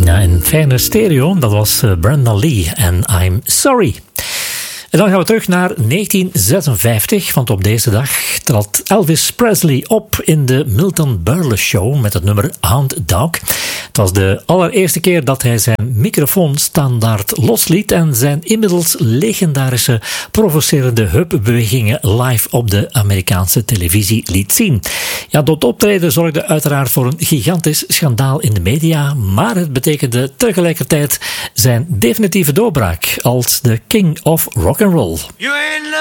Ja, in fijne stereo, dat was Brenda Lee en I'm Sorry. En dan gaan we terug naar 1956, want op deze dag trad Elvis Presley op in de Milton Berle Show met het nummer Hound Dog. Het was de allereerste keer dat hij zijn microfoonstandaard losliet en zijn inmiddels legendarische provocerende heupbewegingen live op de Amerikaanse televisie liet zien. Ja, dat optreden zorgde uiteraard voor een gigantisch schandaal in de media, maar het betekende tegelijkertijd zijn definitieve doorbraak als de King of Rock and Roll.